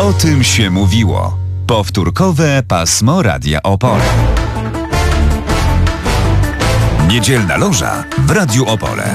O tym się mówiło. Powtórkowe pasmo Radia Opole. Niedzielna loża w Radiu Opole.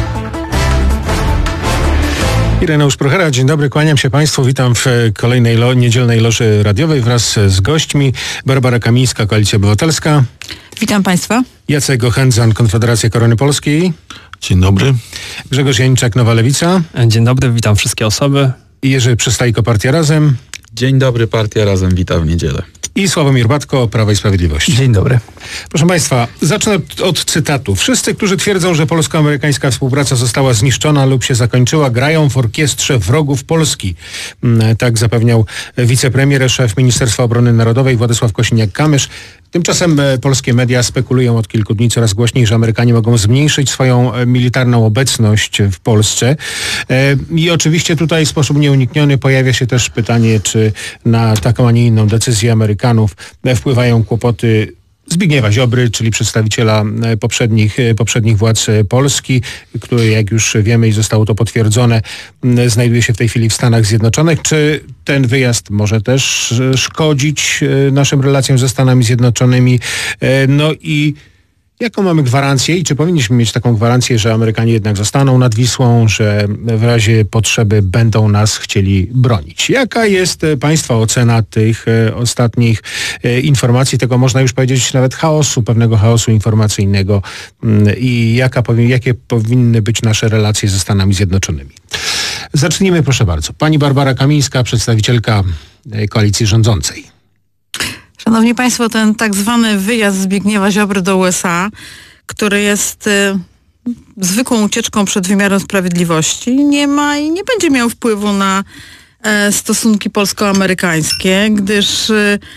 Ireneusz Prochera, dzień dobry, kłaniam się Państwu, witam w kolejnej niedzielnej loży radiowej wraz z gośćmi. Barbara Kamińska, Koalicja Obywatelska. Witam Państwa. Jacek Ochendzan, Konfederacja Korony Polskiej. Dzień dobry. Grzegorz Jańczak, Nowa Lewica. Dzień dobry, witam wszystkie osoby. I Jerzy Przystajko, Partia Razem. Dzień dobry, Partia Razem wita w niedzielę. I Sławomir Batko, Prawo i Sprawiedliwość. Dzień dobry. Proszę Państwa, zacznę od cytatu. Wszyscy, którzy twierdzą, że polsko-amerykańska współpraca została zniszczona lub się zakończyła, grają w orkiestrze wrogów Polski. Tak zapewniał wicepremier, szef Ministerstwa Obrony Narodowej Władysław Kosiniak-Kamysz. Tymczasem polskie media spekulują od kilku dni coraz głośniej, że Amerykanie mogą zmniejszyć swoją militarną obecność w Polsce. I oczywiście tutaj w sposób nieunikniony pojawia się też pytanie, czy na taką, a nie inną decyzję Amerykanów wpływają kłopoty Zbigniewa Ziobry, czyli przedstawiciela poprzednich władz Polski, który, jak już wiemy i zostało to potwierdzone, znajduje się w tej chwili w Stanach Zjednoczonych. Czy ten wyjazd może też szkodzić naszym relacjom ze Stanami Zjednoczonymi? No i jaką mamy gwarancję i czy powinniśmy mieć taką gwarancję, że Amerykanie jednak zostaną nad Wisłą, że w razie potrzeby będą nas chcieli bronić? Jaka jest Państwa ocena tych ostatnich informacji, tego można już powiedzieć nawet chaosu, pewnego chaosu informacyjnego i jakie powinny być nasze relacje ze Stanami Zjednoczonymi? Zacznijmy, proszę bardzo. Pani Barbara Kamińska, przedstawicielka koalicji rządzącej. Szanowni Państwo, ten tak zwany wyjazd Zbigniewa Ziobry do USA, który jest zwykłą ucieczką przed wymiarem sprawiedliwości, nie ma i nie będzie miał wpływu na stosunki polsko-amerykańskie, gdyż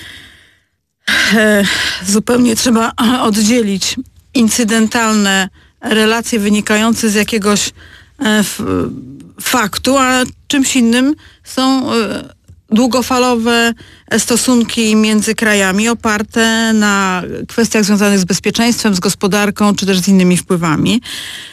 zupełnie trzeba oddzielić incydentalne relacje wynikające z jakiegoś faktu, a czymś innym są długofalowe stosunki między krajami oparte na kwestiach związanych z bezpieczeństwem, z gospodarką, czy też z innymi wpływami.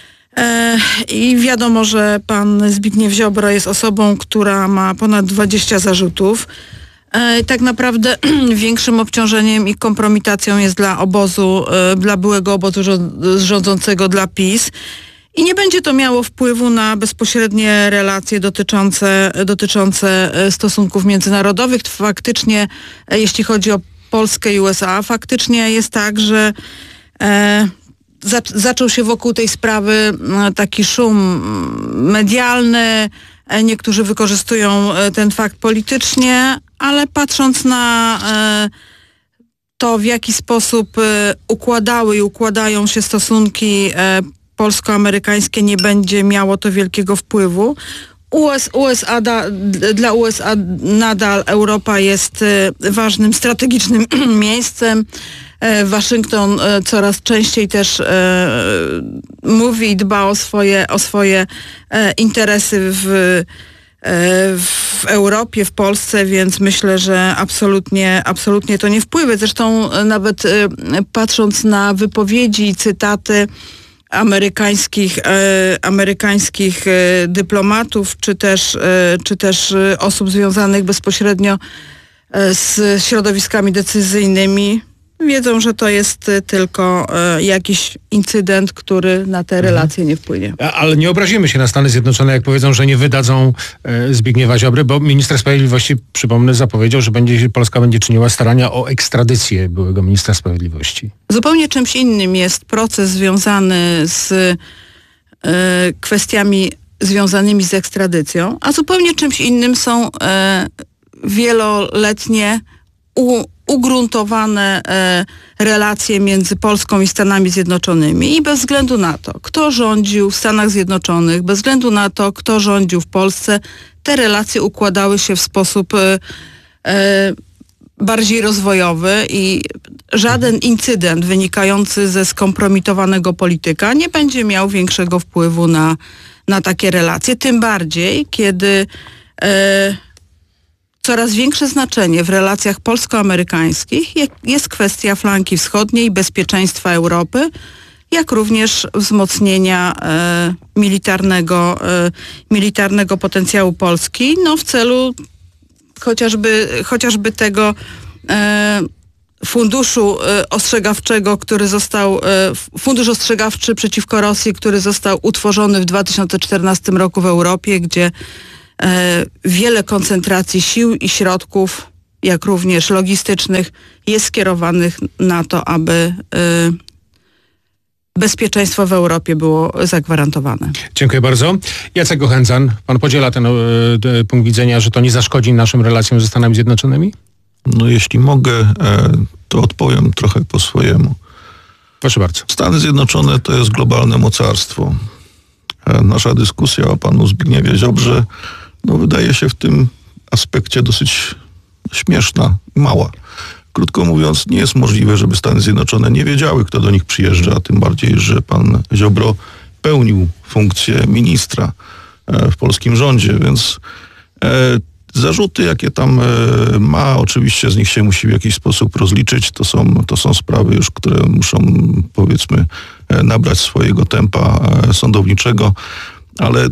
I wiadomo, że pan Zbigniew Ziobro jest osobą, która ma ponad 20 zarzutów. Tak naprawdę większym obciążeniem i kompromitacją jest dla byłego obozu rządzącego, dla PiS. I nie będzie to miało wpływu na bezpośrednie relacje dotyczące stosunków międzynarodowych. Faktycznie, jeśli chodzi o Polskę i USA, faktycznie jest tak, że zaczął się wokół tej sprawy taki szum medialny. Niektórzy wykorzystują ten fakt politycznie, ale patrząc na to, w jaki sposób układały i układają się stosunki polsko-amerykańskie, nie będzie miało to wielkiego wpływu. Dla USA nadal Europa jest ważnym, strategicznym miejscem. Waszyngton coraz częściej też mówi i dba o swoje interesy w Europie, w Polsce, więc myślę, że absolutnie to nie wpływa. Zresztą nawet patrząc na wypowiedzi i cytaty amerykańskich dyplomatów, czy też osób związanych bezpośrednio z środowiskami decyzyjnymi, wiedzą, że to jest tylko jakiś incydent, który na te relacje nie wpłynie. Ale nie obrazimy się na Stany Zjednoczone, jak powiedzą, że nie wydadzą Zbigniewa Ziobry, bo minister sprawiedliwości, przypomnę, zapowiedział, że Polska będzie czyniła starania o ekstradycję byłego ministra sprawiedliwości. Zupełnie czymś innym jest proces związany z kwestiami związanymi z ekstradycją, a zupełnie czymś innym są wieloletnie ugruntowane relacje między Polską i Stanami Zjednoczonymi i bez względu na to, kto rządził w Stanach Zjednoczonych, bez względu na to, kto rządził w Polsce, te relacje układały się w sposób bardziej rozwojowy i żaden incydent wynikający ze skompromitowanego polityka nie będzie miał większego wpływu na takie relacje. Tym bardziej, kiedy coraz większe znaczenie w relacjach polsko-amerykańskich jest kwestia flanki wschodniej, bezpieczeństwa Europy, jak również wzmocnienia militarnego potencjału Polski, w celu chociażby tego funduszu ostrzegawczego, który został, fundusz ostrzegawczy przeciwko Rosji, który został utworzony w 2014 roku w Europie, gdzie wiele koncentracji sił i środków, jak również logistycznych, jest skierowanych na to, aby bezpieczeństwo w Europie było zagwarantowane. Dziękuję bardzo. Jacek Gochędzan, pan podziela ten punkt widzenia, że to nie zaszkodzi naszym relacjom ze Stanami Zjednoczonymi? No jeśli mogę, to odpowiem trochę po swojemu. Proszę bardzo. Stany Zjednoczone to jest globalne mocarstwo. Nasza dyskusja o panu Zbigniewie Ziobrze wydaje się w tym aspekcie dosyć śmieszna i mała. Krótko mówiąc, nie jest możliwe, żeby Stany Zjednoczone nie wiedziały, kto do nich przyjeżdża, a tym bardziej, że pan Ziobro pełnił funkcję ministra w polskim rządzie, więc zarzuty, jakie tam ma, oczywiście z nich się musi w jakiś sposób rozliczyć. To są sprawy już, które muszą, powiedzmy, nabrać swojego tempa sądowniczego, ale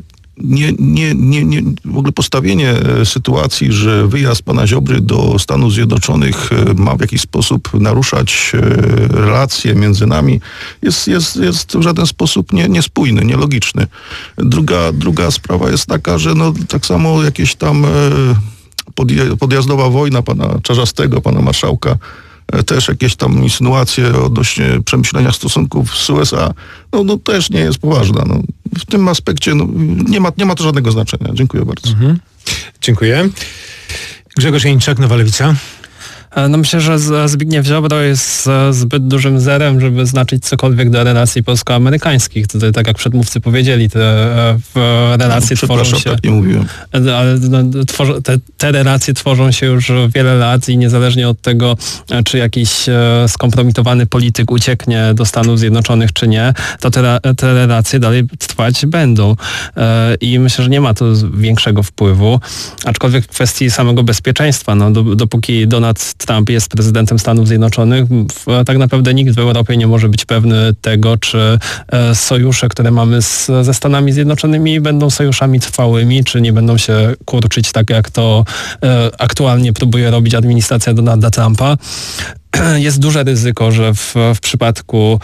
w ogóle postawienie sytuacji, że wyjazd pana Ziobry do Stanów Zjednoczonych ma w jakiś sposób naruszać relacje między nami, jest w żaden sposób niespójny, nielogiczny. Druga sprawa jest taka, że tak samo jakieś tam podjazdowa wojna pana Czarzastego, pana marszałka, też jakieś tam insynuacje odnośnie przemyślenia stosunków z USA, też nie jest poważna. W tym aspekcie nie ma to żadnego znaczenia. Dziękuję bardzo. Dziękuję. Grzegorz Jańczak, Nowa Lewica. Myślę, że Zbigniew Ziobro jest zbyt dużym zerem, żeby znaczyć cokolwiek do relacji polsko-amerykańskich. Tutaj, tak jak przedmówcy powiedzieli, te relacje tworzą się... tak nie mówiłem. Ale te relacje tworzą się już wiele lat i niezależnie od tego, czy jakiś skompromitowany polityk ucieknie do Stanów Zjednoczonych, czy nie, to te relacje dalej trwać będą. I myślę, że nie ma to większego wpływu. Aczkolwiek w kwestii samego bezpieczeństwa, dopóki Donald Trump jest prezydentem Stanów Zjednoczonych, tak naprawdę nikt w Europie nie może być pewny tego, czy sojusze, które mamy ze Stanami Zjednoczonymi, będą sojuszami trwałymi, czy nie będą się kurczyć tak, jak to aktualnie próbuje robić administracja Donalda Trumpa. Jest duże ryzyko, że w przypadku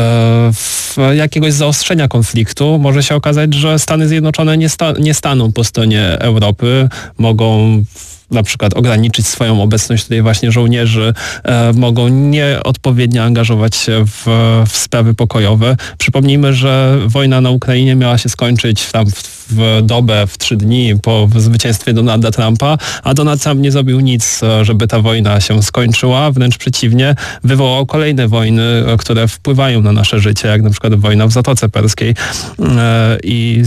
jakiegoś zaostrzenia konfliktu może się okazać, że Stany Zjednoczone nie staną po stronie Europy, mogą na przykład ograniczyć swoją obecność tutaj właśnie żołnierzy, mogą nieodpowiednio angażować się w sprawy pokojowe. Przypomnijmy, że wojna na Ukrainie miała się skończyć w dobę, w 3 dni po zwycięstwie Donalda Trumpa, a Donald Trump nie zrobił nic, żeby ta wojna się skończyła. Wręcz przeciwnie, wywołał kolejne wojny, które wpływają na nasze życie, jak na przykład wojna w Zatoce Perskiej i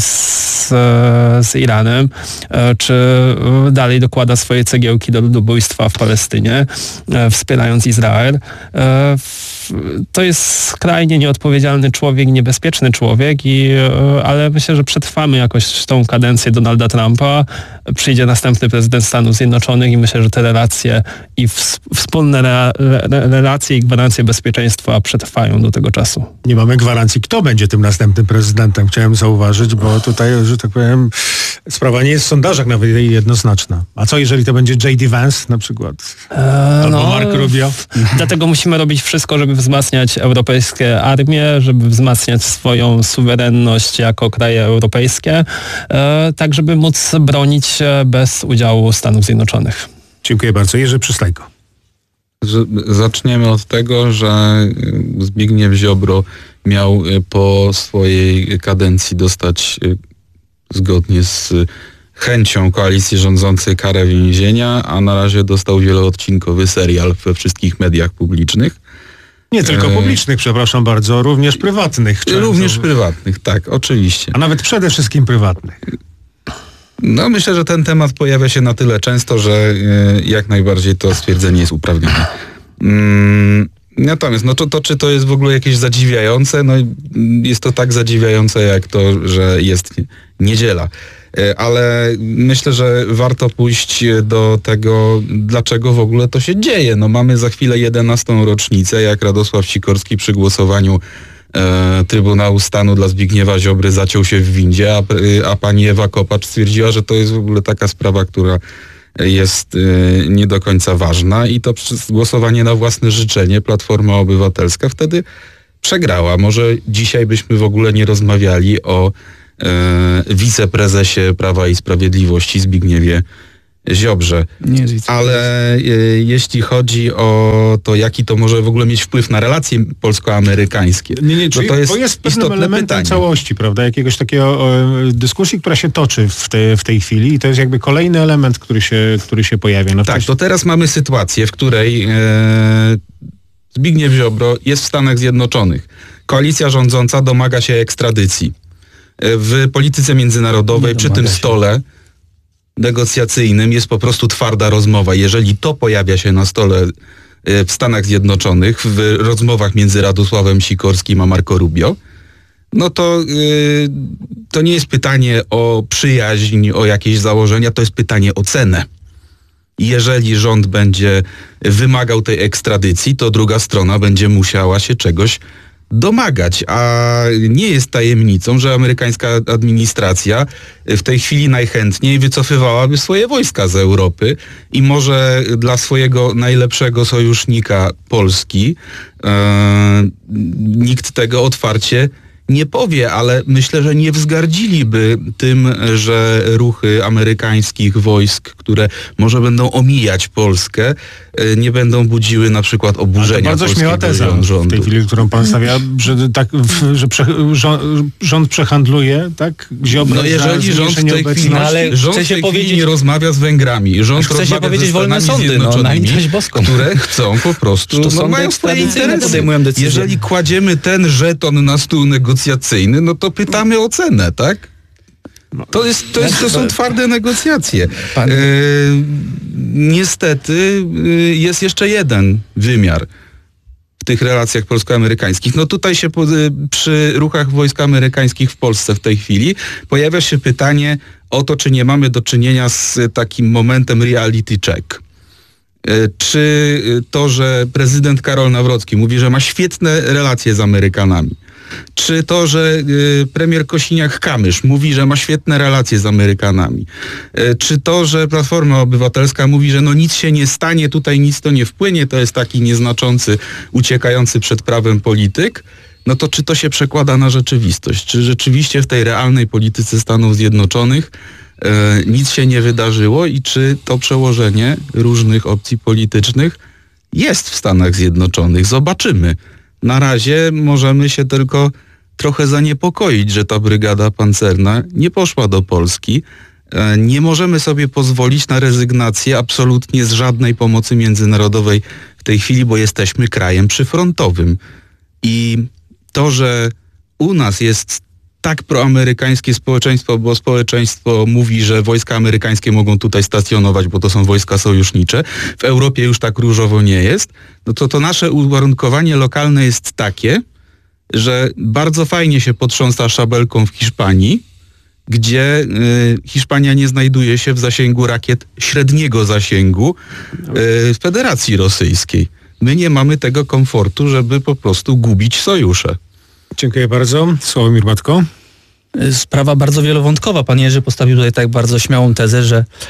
z Iranem, czy dalej dokłada swoje cegiełki do ludobójstwa w Palestynie, wspierając Izrael. To jest skrajnie nieodpowiedzialny człowiek, niebezpieczny człowiek, ale myślę, że przetrwamy jakoś tą kadencję Donalda Trumpa. Przyjdzie następny prezydent Stanów Zjednoczonych i myślę, że te relacje i wspólne relacje i gwarancje bezpieczeństwa przetrwają do tego czasu. Nie mamy gwarancji, kto będzie tym następnym prezydentem, chciałem zauważyć, bo tutaj, że tak powiem, sprawa nie jest w sondażach nawet jednoznaczna. A co jeżeli to będzie J.D. Vance na przykład? Albo Mark Rubio? Dlatego musimy robić wszystko, żeby wzmacniać europejskie armie, żeby wzmacniać swoją suwerenność jako kraje europejskie, tak żeby móc bronić się bez udziału Stanów Zjednoczonych. Dziękuję bardzo. Jerzy Przystajko. Zaczniemy od tego, że Zbigniew Ziobro miał po swojej kadencji dostać zgodnie z chęcią koalicji rządzącej karę więzienia, a na razie dostał wieloodcinkowy serial we wszystkich mediach publicznych. Nie tylko publicznych, przepraszam bardzo, również prywatnych. Również prywatnych, tak, oczywiście. A nawet przede wszystkim prywatnych. Myślę, że ten temat pojawia się na tyle często, że jak najbardziej to stwierdzenie jest uprawnione. Natomiast, czy to jest w ogóle jakieś zadziwiające? Jest to tak zadziwiające, jak to, że jest niedziela. Ale myślę, że warto pójść do tego, dlaczego w ogóle to się dzieje. Mamy za chwilę 11. rocznicę, jak Radosław Sikorski przy głosowaniu Trybunału Stanu dla Zbigniewa Ziobry zaciął się w windzie, a pani Ewa Kopacz stwierdziła, że to jest w ogóle taka sprawa, która jest nie do końca ważna i to przez głosowanie na własne życzenie Platforma Obywatelska wtedy przegrała. Może dzisiaj byśmy w ogóle nie rozmawiali o wiceprezesie Prawa i Sprawiedliwości Zbigniewie Ziobrze. Ale jeśli chodzi o to, jaki to może w ogóle mieć wpływ na relacje polsko-amerykańskie, czyli to jest bo jest pewnym istotne elementem pytanie. całości, prawda? Jakiegoś takiego dyskusji, która się toczy w tej chwili i to jest jakby kolejny element, który się pojawia. No Tak, to teraz mamy sytuację, w której Zbigniew Ziobro jest w Stanach Zjednoczonych. Koalicja rządząca domaga się ekstradycji. W polityce międzynarodowej przy tym stole negocjacyjnym jest po prostu twarda rozmowa. Jeżeli to pojawia się na stole w Stanach Zjednoczonych, w rozmowach między Radosławem Sikorskim a Marco Rubio, no to to nie jest pytanie o przyjaźń, o jakieś założenia, to jest pytanie o cenę. Jeżeli rząd będzie wymagał tej ekstradycji, to druga strona będzie musiała się czegoś domagać, a nie jest tajemnicą, że amerykańska administracja w tej chwili najchętniej wycofywałaby swoje wojska z Europy i może dla swojego najlepszego sojusznika Polski nikt tego otwarcie nie powie, ale myślę, że nie wzgardziliby tym, że ruchy amerykańskich wojsk, które może będą omijać Polskę, nie będą budziły na przykład oburzenia bardzo śmiała teza rządu. w tej chwili, którą pan stawia, że rząd przehandluje, tak? Ziobro, no jeżeli rząd w tej chwili, rząd w tej chwili nie rozmawia z Węgrami, rząd chce się rozmawia powiedzieć ze wolne Stanami sądy, Zjednoczonymi, na litość boską. które chcą po prostu, mają swoje interesy. Podejmują decyzje. Jeżeli kładziemy ten żeton na stół negocjacyjny, no to pytamy o cenę, tak? To są twarde negocjacje. Niestety jest jeszcze jeden wymiar w tych relacjach polsko-amerykańskich. No tutaj się przy ruchach wojsk amerykańskich w Polsce w tej chwili pojawia się pytanie o to, czy nie mamy do czynienia z takim momentem reality check. Czy to, że prezydent Karol Nawrocki mówi, że ma świetne relacje z Amerykanami, czy to, że premier Kosiniak-Kamysz mówi, że ma świetne relacje z Amerykanami, czy to, że Platforma Obywatelska mówi, że no nic się nie stanie, tutaj nic to nie wpłynie, to jest taki nieznaczący, uciekający przed prawem polityk, no to czy to się przekłada na rzeczywistość? Czy rzeczywiście w tej realnej polityce Stanów Zjednoczonych nic się nie wydarzyło i czy to przełożenie różnych opcji politycznych jest w Stanach Zjednoczonych? Zobaczymy. Na razie możemy się tylko trochę zaniepokoić, że ta brygada pancerna nie poszła do Polski. Nie możemy sobie pozwolić na rezygnację absolutnie z żadnej pomocy międzynarodowej w tej chwili, bo jesteśmy krajem przyfrontowym. I to, że u nas jest tak proamerykańskie społeczeństwo, bo społeczeństwo mówi, że wojska amerykańskie mogą tutaj stacjonować, bo to są wojska sojusznicze. W Europie już tak różowo nie jest. No to nasze uwarunkowanie lokalne jest takie, że bardzo fajnie się potrząsa szabelką w Hiszpanii, gdzie Hiszpania nie znajduje się w zasięgu rakiet średniego zasięgu w Federacji Rosyjskiej. My nie mamy tego komfortu, żeby po prostu gubić sojusze. Dziękuję bardzo. Sławomir Matko. Sprawa bardzo wielowątkowa. Pan Jerzy postawił tutaj tak bardzo śmiałą tezę,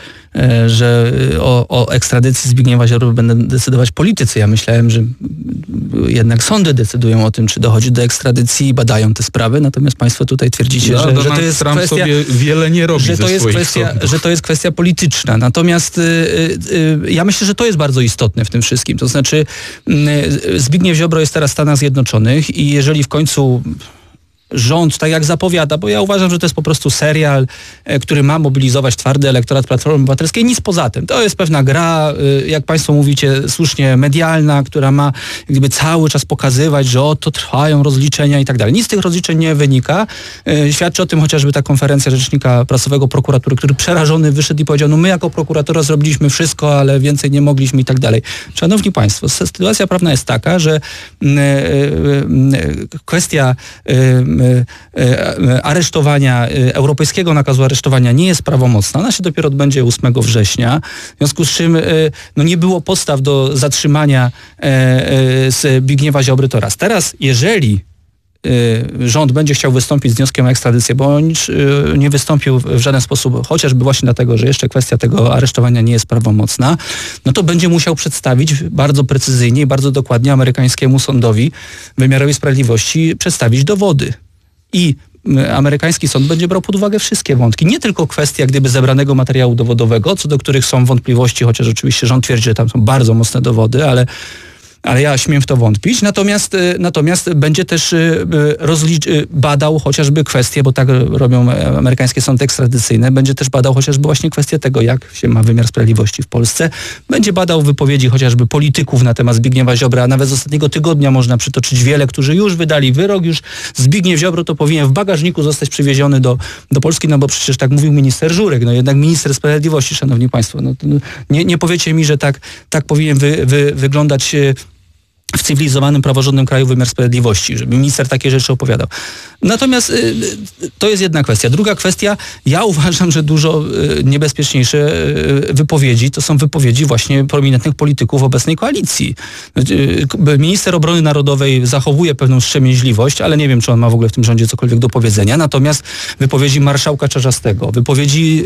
że o ekstradycji Zbigniewa Ziobry będą decydować politycy. Ja myślałem, że jednak sądy decydują o tym, czy dochodzi do ekstradycji i badają te sprawy, natomiast państwo tutaj twierdzicie, że to jest Trump kwestia, sobie wiele nie robi że to jest kwestia polityczna. Natomiast ja myślę, że to jest bardzo istotne w tym wszystkim. To znaczy Zbigniew Ziobro jest teraz w Stanach Zjednoczonych i jeżeli w końcu rząd, tak jak zapowiada, bo ja uważam, że to jest po prostu serial, który ma mobilizować twardy elektorat Platformy Obywatelskiej, nic poza tym. To jest pewna gra, jak państwo mówicie, słusznie medialna, która ma jakby cały czas pokazywać, że oto trwają rozliczenia i tak dalej. Nic z tych rozliczeń nie wynika. Świadczy o tym chociażby ta konferencja rzecznika prasowego prokuratury, który przerażony wyszedł i powiedział, no my jako prokuratura zrobiliśmy wszystko, ale więcej nie mogliśmy i tak dalej. Szanowni państwo, sytuacja prawna jest taka, że kwestia aresztowania, europejskiego nakazu aresztowania nie jest prawomocna. Ona się dopiero odbędzie 8 września. W związku z czym nie było podstaw do zatrzymania Zbigniewa Ziobry to raz. Teraz, jeżeli rząd będzie chciał wystąpić z wnioskiem o ekstradycję, bo on nie wystąpił w żaden sposób, chociażby właśnie dlatego, że jeszcze kwestia tego aresztowania nie jest prawomocna, no to będzie musiał przedstawić bardzo precyzyjnie i bardzo dokładnie amerykańskiemu sądowi, wymiarowi sprawiedliwości, przedstawić dowody. I amerykański sąd będzie brał pod uwagę wszystkie wątki. Nie tylko kwestia gdyby zebranego materiału dowodowego, co do których są wątpliwości, chociaż oczywiście rząd twierdzi, że tam są bardzo mocne dowody, ale ja śmiem w to wątpić. Natomiast będzie też badał chociażby kwestie, bo tak robią amerykańskie sądy ekstradycyjne, będzie też badał chociażby właśnie kwestię tego, jak się ma wymiar sprawiedliwości w Polsce. Będzie badał wypowiedzi chociażby polityków na temat Zbigniewa Ziobry, a nawet z ostatniego tygodnia można przytoczyć wiele, którzy już wydali wyrok, już Zbigniew Ziobro to powinien w bagażniku zostać przywieziony do Polski, no bo przecież tak mówił minister Żurek, no jednak minister sprawiedliwości, szanowni państwo. No, nie powiecie mi, że tak powinien wyglądać w cywilizowanym, praworządnym kraju wymiar sprawiedliwości, żeby minister takie rzeczy opowiadał. Natomiast to jest jedna kwestia. Druga kwestia, ja uważam, że dużo niebezpieczniejsze wypowiedzi to są wypowiedzi właśnie prominentnych polityków obecnej koalicji. Minister Obrony Narodowej zachowuje pewną wstrzemięźliwość, ale nie wiem, czy on ma w ogóle w tym rządzie cokolwiek do powiedzenia. Natomiast wypowiedzi marszałka Czarzastego, wypowiedzi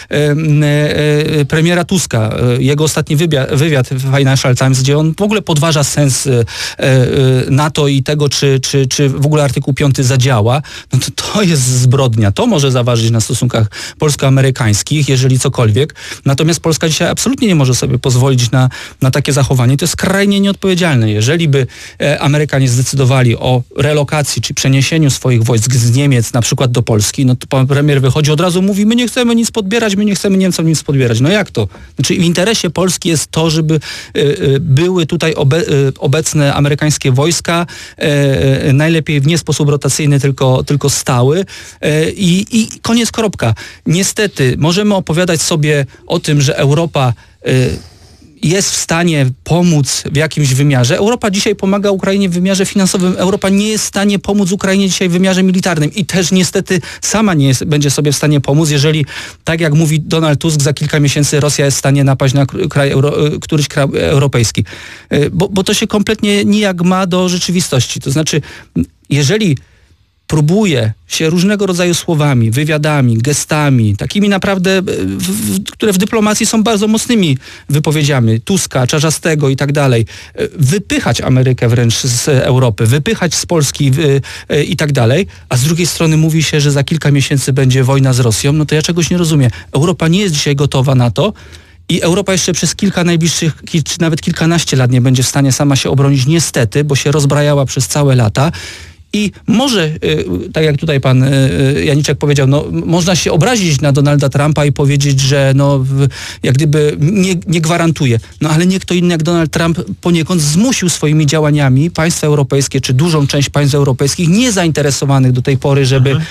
premiera Tuska, jego ostatni wywiad w Financial Times, gdzie on w ogóle podważa sens NATO i tego, czy w ogóle artykuł 5 zadziała, no to jest zbrodnia. To może zaważyć na stosunkach polsko-amerykańskich, jeżeli cokolwiek. Natomiast Polska dzisiaj absolutnie nie może sobie pozwolić na takie zachowanie. To jest skrajnie nieodpowiedzialne. Jeżeli by Amerykanie zdecydowali o relokacji, czy przeniesieniu swoich wojsk z Niemiec na przykład do Polski, no to pan premier wychodzi od razu, mówi, my nie chcemy nic podbierać, my nie chcemy Niemcom nic podbierać. No jak to? Znaczy w interesie Polski jest to, żeby były tutaj obecne amerykańskie wojska, najlepiej w nie sposób rotacyjny, tylko stały i koniec, kropka. Niestety możemy opowiadać sobie o tym, że Europa jest w stanie pomóc w jakimś wymiarze. Europa dzisiaj pomaga Ukrainie w wymiarze finansowym. Europa nie jest w stanie pomóc Ukrainie dzisiaj w wymiarze militarnym i też niestety sama nie będzie sobie w stanie pomóc, jeżeli, tak jak mówi Donald Tusk, za kilka miesięcy Rosja jest w stanie napaść na któryś kraj europejski. Bo to się kompletnie nijak ma do rzeczywistości. To znaczy, jeżeli próbuje się różnego rodzaju słowami, wywiadami, gestami, takimi naprawdę, które w dyplomacji są bardzo mocnymi wypowiedziami Tuska, Czarzastego i tak dalej, wypychać Amerykę wręcz z Europy, wypychać z Polski i tak dalej, a z drugiej strony mówi się, że za kilka miesięcy będzie wojna z Rosją, no to ja czegoś nie rozumiem. Europa nie jest dzisiaj gotowa na to, i Europa jeszcze przez kilka najbliższych, czy nawet kilkanaście lat nie będzie w stanie sama się obronić, niestety, bo się rozbrajała przez całe lata. I może, tak jak tutaj pan Janiczek powiedział, no, można się obrazić na Donalda Trumpa i powiedzieć, że no, jak gdyby nie gwarantuje. No ale nie kto inny jak Donald Trump poniekąd zmusił swoimi działaniami państwa europejskie, czy dużą część państw europejskich niezainteresowanych do tej pory,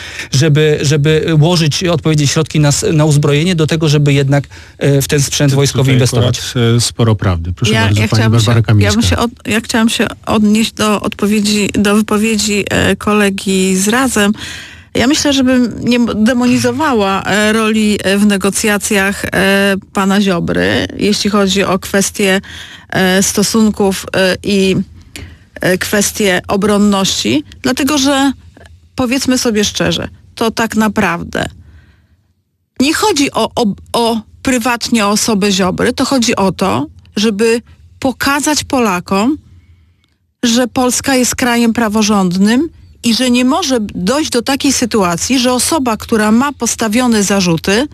żeby łożyć odpowiednie środki na uzbrojenie do tego, żeby jednak w ten sprzęt wojskowy inwestować. Sporo prawdy. Proszę bardzo, pani Barbara Kamińska. Ja chciałam się odnieść do wypowiedzi kolegi z Razem. Ja myślę, żebym nie demonizowała roli w negocjacjach pana Ziobry, jeśli chodzi o kwestie stosunków i kwestie obronności, dlatego że powiedzmy sobie szczerze, to tak naprawdę nie chodzi o prywatnie o osobę Ziobry, to chodzi o to, żeby pokazać Polakom, że Polska jest krajem praworządnym i że nie może dojść do takiej sytuacji, że osoba, która ma postawione zarzuty,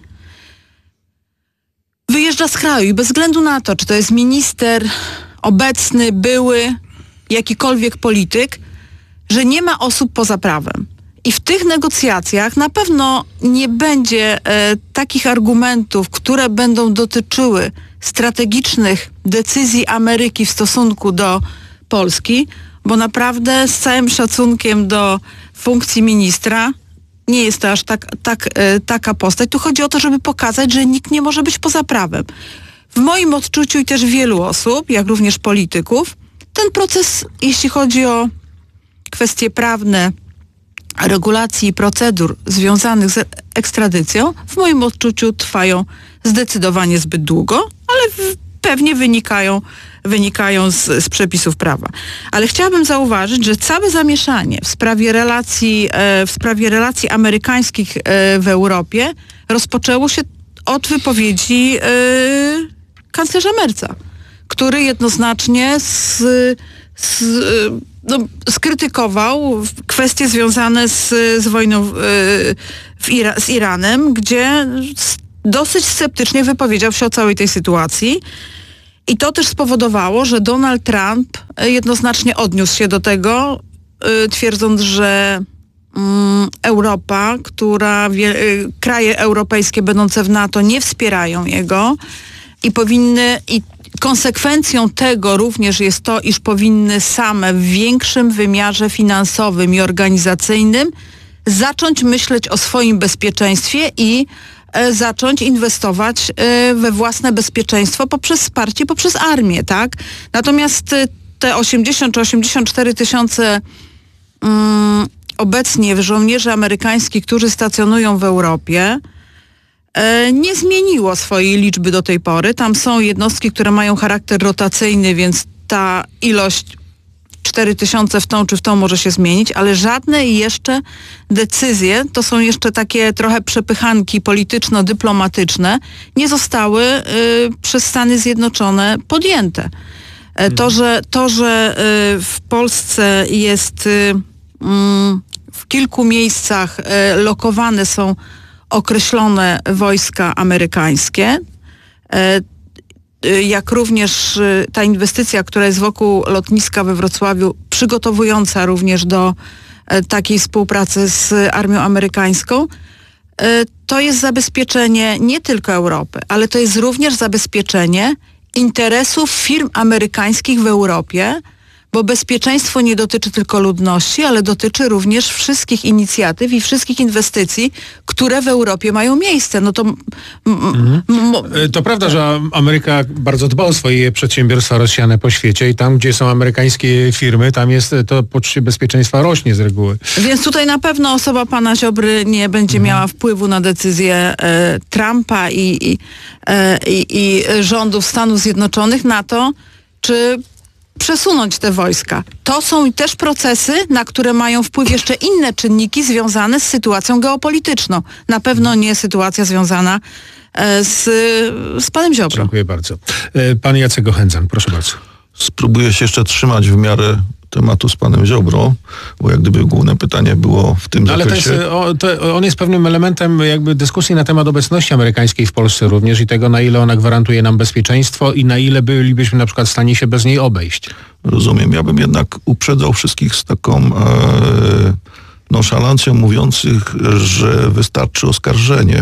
wyjeżdża z kraju i bez względu na to, czy to jest minister, obecny, były, jakikolwiek polityk, że nie ma osób poza prawem. I w tych negocjacjach na pewno nie będzie takich argumentów, które będą dotyczyły strategicznych decyzji Ameryki w stosunku do Polski, bo naprawdę z całym szacunkiem do funkcji ministra nie jest to aż taka postać. Tu chodzi o to, żeby pokazać, że nikt nie może być poza prawem. W moim odczuciu i też wielu osób, jak również polityków, ten proces, jeśli chodzi o kwestie prawne, regulacji i procedur związanych z ekstradycją, w moim odczuciu trwają zdecydowanie zbyt długo, ale w pewnie wynikają z przepisów prawa. Ale chciałabym zauważyć, że całe zamieszanie w sprawie relacji amerykańskich w Europie rozpoczęło się od wypowiedzi kanclerza Merza, który jednoznacznie skrytykował kwestie związane z wojną z Iranem, gdzie dosyć sceptycznie wypowiedział się o całej tej sytuacji. I to też spowodowało, że Donald Trump jednoznacznie odniósł się do tego, twierdząc, że Europa, kraje europejskie będące w NATO nie wspierają jego i konsekwencją tego również jest to, iż powinny same w większym wymiarze finansowym i organizacyjnym zacząć myśleć o swoim bezpieczeństwie i zacząć inwestować we własne bezpieczeństwo poprzez wsparcie, poprzez armię, tak? Natomiast te 80 czy 84 tysiące obecnie żołnierzy amerykańskich, którzy stacjonują w Europie, nie zmieniło swojej liczby do tej pory. Tam są jednostki, które mają charakter rotacyjny, więc ta ilość 4 tysiące w tą czy w tą może się zmienić, ale żadne jeszcze decyzje, to są jeszcze takie trochę przepychanki polityczno-dyplomatyczne, nie zostały przez Stany Zjednoczone podjęte. To, że w Polsce jest w kilku miejscach lokowane są określone wojska amerykańskie, jak również ta inwestycja, która jest wokół lotniska we Wrocławiu, przygotowująca również do takiej współpracy z armią amerykańską, to jest zabezpieczenie nie tylko Europy, ale to jest również zabezpieczenie interesów firm amerykańskich w Europie, bo bezpieczeństwo nie dotyczy tylko ludności, ale dotyczy również wszystkich inicjatyw i wszystkich inwestycji, które w Europie mają miejsce. No to... To prawda, że Ameryka bardzo dba o swoje przedsiębiorstwa rozsiane po świecie i tam, gdzie są amerykańskie firmy, tam jest to poczucie bezpieczeństwa rośnie z reguły. Więc tutaj na pewno osoba pana Ziobry nie będzie miała wpływu na decyzję Trumpa i rządów Stanów Zjednoczonych na to, czy przesunąć te wojska. To są też procesy, na które mają wpływ jeszcze inne czynniki związane z sytuacją geopolityczną. Na pewno nie sytuacja związana z panem Ziobrą. Dziękuję bardzo. Pan Jacek Ochędzan, proszę bardzo. Spróbuję się jeszcze trzymać w miarę tematu z panem Ziobrą, bo jak gdyby główne pytanie było w tym zakresie. Ale on jest pewnym elementem jakby dyskusji na temat obecności amerykańskiej w Polsce również i tego, na ile ona gwarantuje nam bezpieczeństwo i na ile bylibyśmy na przykład w stanie się bez niej obejść. Rozumiem. Ja bym jednak uprzedzał wszystkich z taką nonszalancją mówiących, że wystarczy oskarżenie.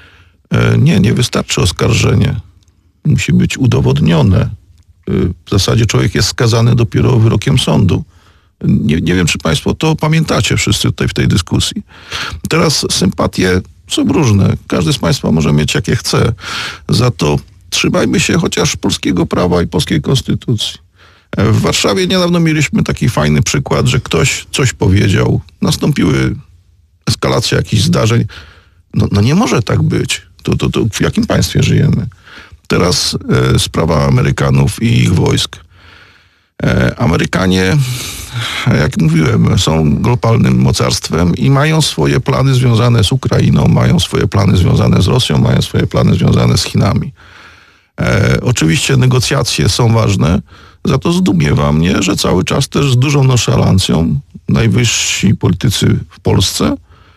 Nie wystarczy oskarżenie. Musi być udowodnione. W zasadzie człowiek jest skazany dopiero wyrokiem sądu. Nie wiem, czy państwo to pamiętacie wszyscy tutaj w tej dyskusji. Teraz sympatie są różne. Każdy z państwa może mieć jakie chce. Za to trzymajmy się chociaż polskiego prawa i polskiej konstytucji. W Warszawie niedawno mieliśmy taki fajny przykład, że ktoś coś powiedział. Nastąpiły eskalacje jakichś zdarzeń. No nie może tak być. To w jakim państwie żyjemy? Teraz sprawa Amerykanów i ich wojsk. Amerykanie, jak mówiłem, są globalnym mocarstwem i mają swoje plany związane z Ukrainą, mają swoje plany związane z Rosją, mają swoje plany związane z Chinami. Oczywiście negocjacje są ważne, za to zdumiewa mnie, że cały czas też z dużą nonszalancją najwyżsi politycy w Polsce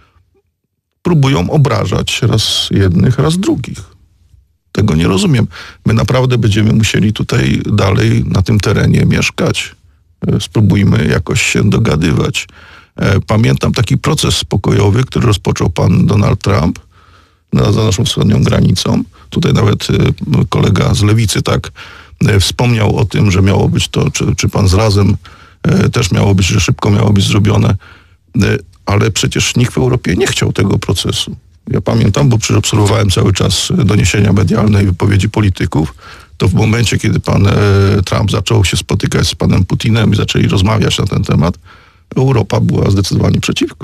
próbują obrażać raz jednych, raz drugich. Tego nie rozumiem. My naprawdę będziemy musieli tutaj dalej na tym terenie mieszkać. Spróbujmy jakoś się dogadywać. Pamiętam taki proces pokojowy, który rozpoczął pan Donald Trump za naszą wschodnią granicą. Tutaj nawet kolega z Lewicy tak wspomniał o tym, że miało być to, czy pan z Razem też miało być, że szybko miało być zrobione. Ale przecież nikt w Europie nie chciał tego procesu. Ja pamiętam, bo obserwowałem cały czas doniesienia medialne i wypowiedzi polityków, to w momencie, kiedy pan Trump zaczął się spotykać z panem Putinem i zaczęli rozmawiać na ten temat, Europa była zdecydowanie przeciwko.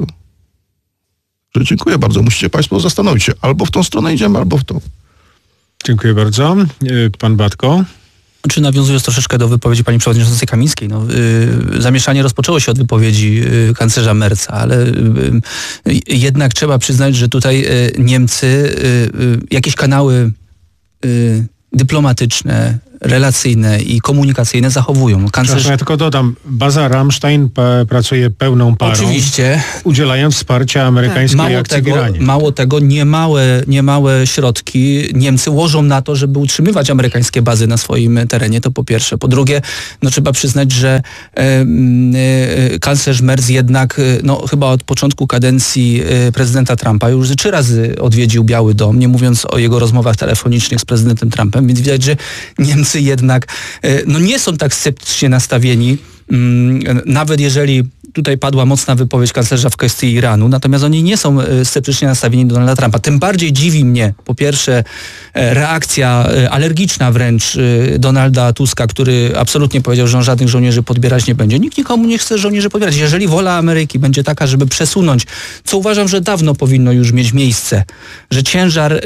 Dziękuję bardzo. Musicie państwo zastanowić się. Albo w tą stronę idziemy, albo w tą. Dziękuję bardzo. Pan Batko. Czy nawiązując troszeczkę do wypowiedzi pani przewodniczącej Kamińskiej, zamieszanie rozpoczęło się od wypowiedzi kanclerza Merza, ale jednak trzeba przyznać, że tutaj Niemcy jakieś kanały dyplomatyczne, relacyjne i komunikacyjne zachowują. Ja tylko dodam, baza Ramstein pracuje pełną parą. Oczywiście. Udzielając wsparcia amerykańskiej akcji w Iranie. Mało tego, niemałe środki Niemcy łożą na to, żeby utrzymywać amerykańskie bazy na swoim terenie, to po pierwsze. Po drugie, trzeba przyznać, że kanclerz Merz jednak chyba od początku kadencji prezydenta Trumpa już 3 razy odwiedził Biały Dom, nie mówiąc o jego rozmowach telefonicznych z prezydentem Trumpem, więc widać, że Niemcy jednak nie są tak sceptycznie nastawieni, nawet jeżeli tutaj padła mocna wypowiedź kanclerza w kwestii Iranu, natomiast oni nie są sceptycznie nastawieni do Donalda Trumpa. Tym bardziej dziwi mnie, po pierwsze, reakcja alergiczna wręcz Donalda Tuska, który absolutnie powiedział, że on żadnych żołnierzy podbierać nie będzie. Nikt nikomu nie chce żołnierzy podbierać. Jeżeli wola Ameryki będzie taka, żeby przesunąć, co uważam, że dawno powinno już mieć miejsce, że ciężar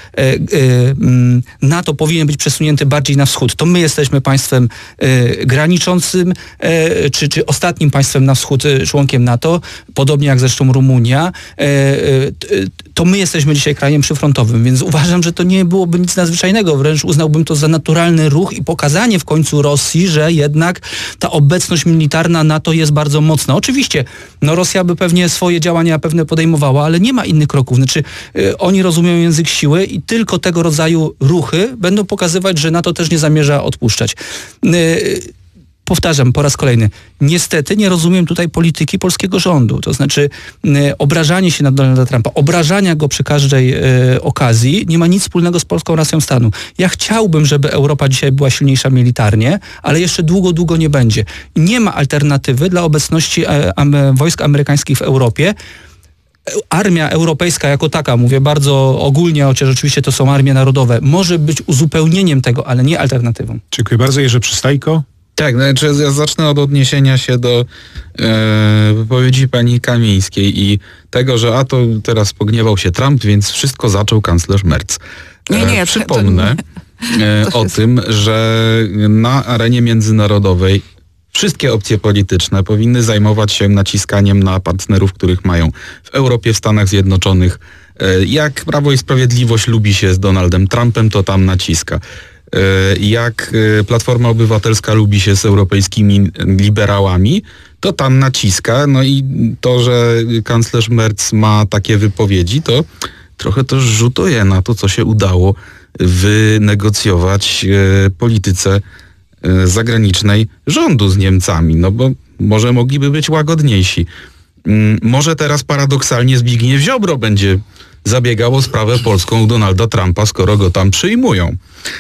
NATO powinien być przesunięty bardziej na wschód, to my jesteśmy państwem graniczącym, czy ostatnim państwem na wschód członkiem NATO, podobnie jak zresztą Rumunia, to my jesteśmy dzisiaj krajem przyfrontowym, więc uważam, że to nie byłoby nic nadzwyczajnego, wręcz uznałbym to za naturalny ruch i pokazanie w końcu Rosji, że jednak ta obecność militarna NATO jest bardzo mocna. Oczywiście, Rosja by pewnie swoje działania pewne podejmowała, ale nie ma innych kroków. Znaczy, oni rozumieją język siły i tylko tego rodzaju ruchy będą pokazywać, że NATO też nie zamierza odpuszczać. Powtarzam po raz kolejny, niestety nie rozumiem tutaj polityki polskiego rządu. To znaczy obrażanie się na Donalda Trumpa, obrażania go przy każdej okazji nie ma nic wspólnego z polską racją stanu. Ja chciałbym, żeby Europa dzisiaj była silniejsza militarnie, ale jeszcze długo nie będzie. Nie ma alternatywy dla obecności wojsk amerykańskich w Europie. Armia europejska jako taka, mówię bardzo ogólnie, chociaż oczywiście to są armie narodowe, może być uzupełnieniem tego, ale nie alternatywą. Dziękuję bardzo. Jerzy Przystajko. Tak, znaczy ja zacznę od odniesienia się do wypowiedzi pani Kamińskiej i tego, że to teraz pogniewał się Trump, więc wszystko zaczął kanclerz Merz. Przypomnę o tym, że na arenie międzynarodowej wszystkie opcje polityczne powinny zajmować się naciskaniem na partnerów, których mają w Europie, w Stanach Zjednoczonych. Jak Prawo i Sprawiedliwość lubi się z Donaldem Trumpem, to tam naciska. Jak Platforma Obywatelska lubi się z europejskimi liberałami, to tam naciska. No i to, że kanclerz Merz ma takie wypowiedzi, to trochę to rzutuje na to, co się udało wynegocjować polityce zagranicznej rządu z Niemcami. No bo może mogliby być łagodniejsi. Może teraz paradoksalnie Zbigniew Ziobro będzie zabiegał o sprawę polską Donalda Trumpa, skoro go tam przyjmują.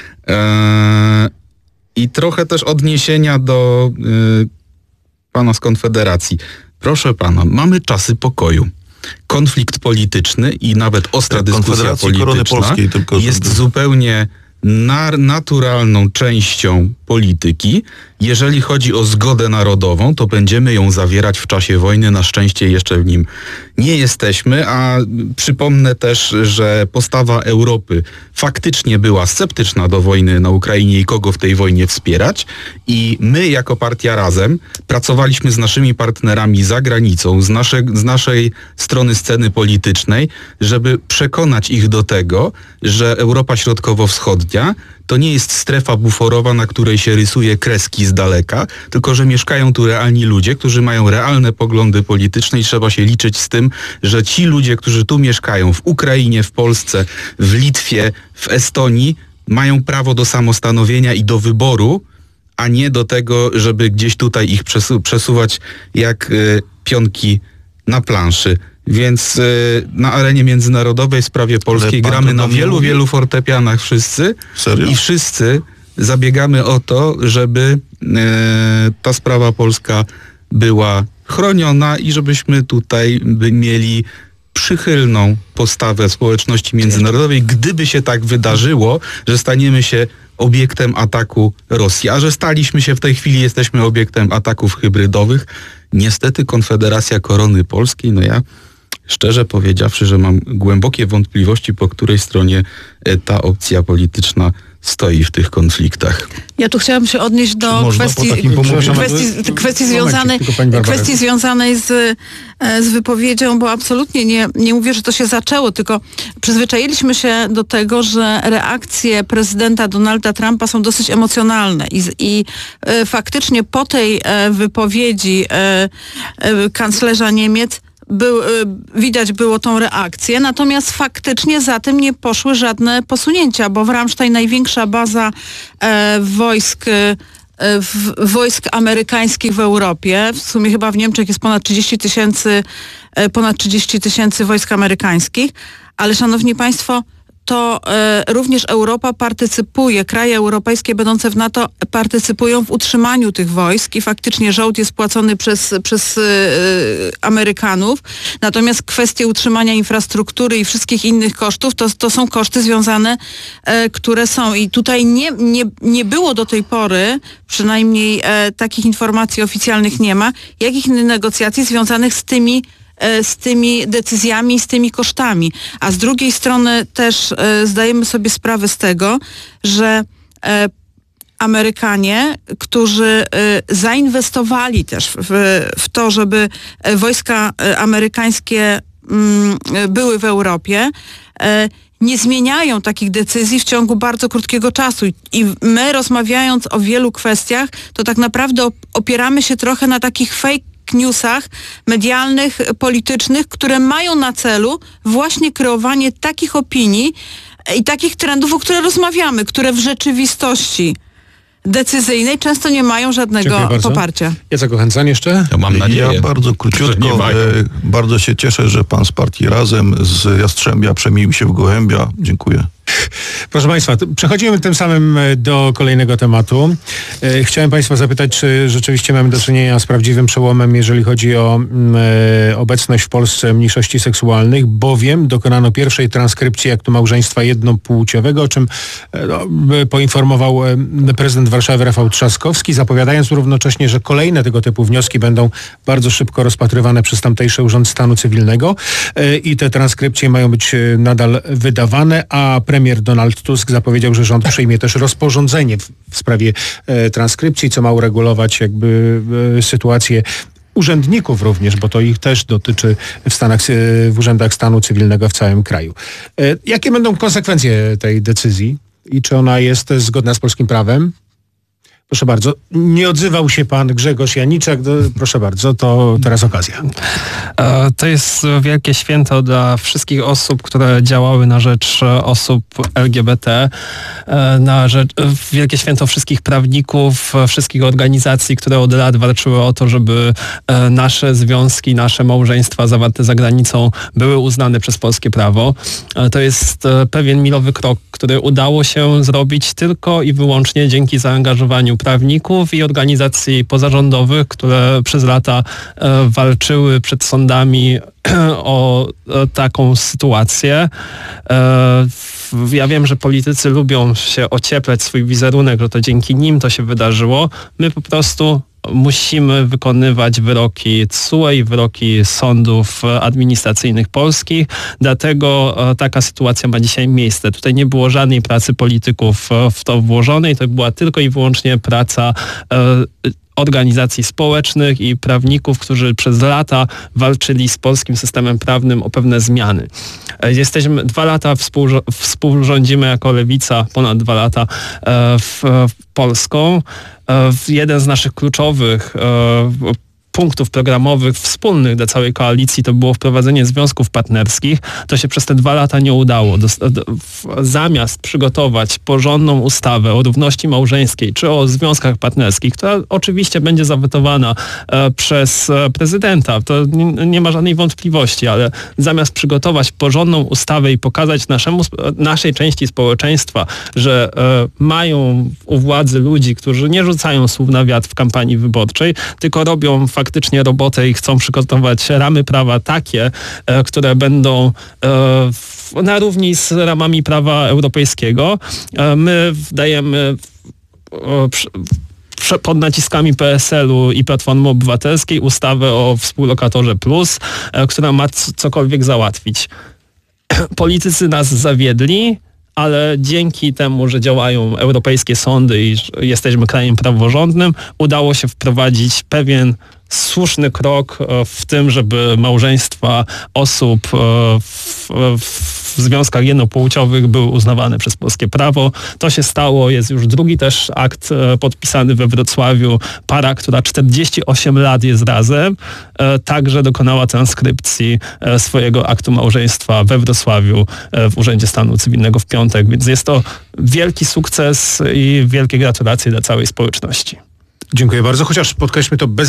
I trochę też odniesienia do pana z Konfederacji. Proszę pana, mamy czasy pokoju. Konflikt polityczny i nawet ostra dyskusja polityczna jest zupełnie naturalną częścią polityki. Jeżeli chodzi o zgodę narodową, to będziemy ją zawierać w czasie wojny. Na szczęście jeszcze w nim nie jesteśmy, a przypomnę też, że postawa Europy faktycznie była sceptyczna do wojny na Ukrainie i kogo w tej wojnie wspierać. I my jako partia Razem pracowaliśmy z naszymi partnerami za granicą, z naszej strony sceny politycznej, żeby przekonać ich do tego, że Europa Środkowo-Wschodnia to nie jest strefa buforowa, na której się rysuje kreski z daleka, tylko że mieszkają tu realni ludzie, którzy mają realne poglądy polityczne i trzeba się liczyć z tym, że ci ludzie, którzy tu mieszkają w Ukrainie, w Polsce, w Litwie, w Estonii, mają prawo do samostanowienia i do wyboru, a nie do tego, żeby gdzieś tutaj ich przesuwać jak pionki na planszy. Więc na arenie międzynarodowej w sprawie polskiej gramy na wielu fortepianach wszyscy. Serio? I wszyscy zabiegamy o to, żeby ta sprawa polska była chroniona i żebyśmy tutaj mieli przychylną postawę społeczności międzynarodowej, gdyby się tak wydarzyło, że staniemy się obiektem ataku Rosji. A że staliśmy się w tej chwili, jesteśmy obiektem ataków hybrydowych. Niestety Konfederacja Korony Polskiej, ja szczerze powiedziawszy, że mam głębokie wątpliwości, po której stronie ta opcja polityczna stoi w tych konfliktach. Ja tu chciałam się odnieść do kwestii związanej z wypowiedzią, bo absolutnie nie mówię, że to się zaczęło, tylko przyzwyczailiśmy się do tego, że reakcje prezydenta Donalda Trumpa są dosyć emocjonalne i faktycznie po tej wypowiedzi kanclerza Niemiec widać było tą reakcję, natomiast faktycznie za tym nie poszły żadne posunięcia, bo w Ramstein, największa baza wojsk amerykańskich w Europie, w sumie chyba w Niemczech jest ponad 30 tysięcy wojsk amerykańskich, ale szanowni państwo, to również Europa partycypuje, kraje europejskie będące w NATO partycypują w utrzymaniu tych wojsk i faktycznie żołd jest płacony przez Amerykanów. Natomiast kwestie utrzymania infrastruktury i wszystkich innych kosztów to są koszty związane, które są. I tutaj nie było do tej pory, przynajmniej takich informacji oficjalnych nie ma, jakich negocjacji związanych z tymi decyzjami, z tymi kosztami. A z drugiej strony też zdajemy sobie sprawę z tego, że Amerykanie, którzy zainwestowali też w to, żeby wojska amerykańskie były w Europie, nie zmieniają takich decyzji w ciągu bardzo krótkiego czasu. I my, rozmawiając o wielu kwestiach, to tak naprawdę opieramy się trochę na takich fake newsach medialnych, politycznych, które mają na celu właśnie kreowanie takich opinii i takich trendów, o których rozmawiamy, które w rzeczywistości decyzyjnej często nie mają żadnego poparcia. Jacek Ochęcan jeszcze? Ja mam nadzieję. Ja bardzo króciutko, bardzo się cieszę, że pan z partii Razem z Jastrzębia przemienił się w Gołębia. Dziękuję. Proszę Państwa, przechodzimy tym samym do kolejnego tematu. Chciałem Państwa zapytać, czy rzeczywiście mamy do czynienia z prawdziwym przełomem, jeżeli chodzi o obecność w Polsce mniejszości seksualnych, bowiem dokonano pierwszej transkrypcji aktu małżeństwa jednopłciowego, o czym poinformował prezydent Warszawy Rafał Trzaskowski, zapowiadając równocześnie, że kolejne tego typu wnioski będą bardzo szybko rozpatrywane przez tamtejszy Urząd Stanu Cywilnego i te transkrypcje mają być nadal wydawane, a premier Donald Tusk zapowiedział, że rząd przyjmie też rozporządzenie w sprawie transkrypcji, co ma uregulować jakby sytuację urzędników również, bo to ich też dotyczy w urzędach stanu cywilnego w całym kraju. Jakie będą konsekwencje tej decyzji i czy ona jest zgodna z polskim prawem? Proszę bardzo, nie odzywał się pan Grzegorz Janiczak. Proszę bardzo, to teraz okazja. To jest wielkie święto dla wszystkich osób, które działały na rzecz osób LGBT, wielkie święto wszystkich prawników, wszystkich organizacji, które od lat walczyły o to, żeby nasze związki, nasze małżeństwa zawarte za granicą były uznane przez polskie prawo. To jest pewien milowy krok, który udało się zrobić tylko i wyłącznie dzięki zaangażowaniu prawników i organizacji pozarządowych, które przez lata walczyły przed sądami o taką sytuację. Ja wiem, że politycy lubią się ocieplać swój wizerunek, że to dzięki nim to się wydarzyło. My po prostu musimy wykonywać wyroki TSUE i wyroki sądów administracyjnych polskich, dlatego taka sytuacja ma dzisiaj miejsce. Tutaj nie było żadnej pracy polityków w to włożonej, to była tylko i wyłącznie praca organizacji społecznych i prawników, którzy przez lata walczyli z polskim systemem prawnym o pewne zmiany. Jesteśmy 2 lata, współrządzimy jako Lewica, ponad 2 lata w Polską. Jeden z naszych kluczowych punktów programowych wspólnych dla całej koalicji to było wprowadzenie związków partnerskich. To się przez te 2 lata nie udało. Zamiast przygotować porządną ustawę o równości małżeńskiej czy o związkach partnerskich, która oczywiście będzie zawetowana przez prezydenta, to nie ma żadnej wątpliwości, ale zamiast przygotować porządną ustawę i pokazać naszej części społeczeństwa, że mają u władzy ludzi, którzy nie rzucają słów na wiatr w kampanii wyborczej, tylko robią faktycznie robotę i chcą przygotować ramy prawa takie, które będą na równi z ramami prawa europejskiego. My dajemy pod naciskami PSL-u i Platformy Obywatelskiej ustawę o współlokatorze plus, która ma cokolwiek załatwić. Politycy nas zawiedli, ale dzięki temu, że działają europejskie sądy i jesteśmy krajem praworządnym, udało się wprowadzić pewien słuszny krok w tym, żeby małżeństwa osób w związkach jednopłciowych były uznawane przez polskie prawo. To się stało, jest już drugi też akt podpisany we Wrocławiu. Para, która 48 lat jest razem, także dokonała transkrypcji swojego aktu małżeństwa we Wrocławiu w Urzędzie Stanu Cywilnego w piątek, więc jest to wielki sukces i wielkie gratulacje dla całej społeczności. Dziękuję bardzo, chociaż podkreślmy to bez